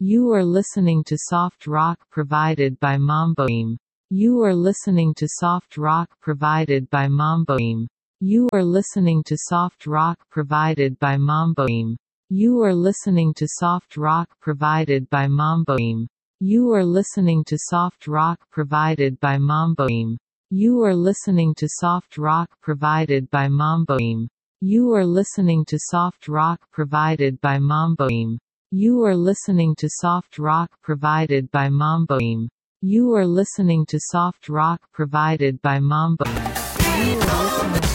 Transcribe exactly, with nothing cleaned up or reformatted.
You are listening to soft rock provided by Mamboim. You are listening to soft rock provided by Mamboim. You are listening to soft rock provided by Mamboim. You are listening to soft rock provided by Mamboim. You are listening to soft rock provided by Mamboim. You are listening to soft rock provided by Mamboim. You are listening to soft rock provided by Mamboim. You are listening to soft rock provided by Mamboim. You are listening to soft rock provided by Mamboim. You are listening